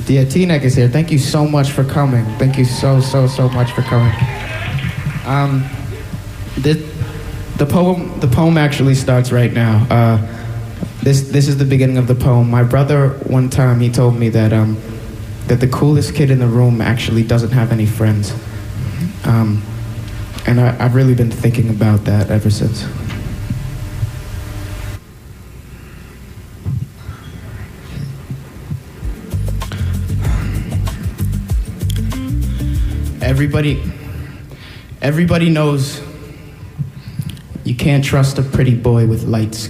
Yeah, T-Neck is here. Thank you so much for coming. Thank you so much for coming. The poem actually starts right now. This is the beginning of the poem. My brother, one time, he told me that that the coolest kid in the room actually doesn't have any friends. And I've really been thinking about that ever since. Everybody knows you can't trust a pretty boy with light skin.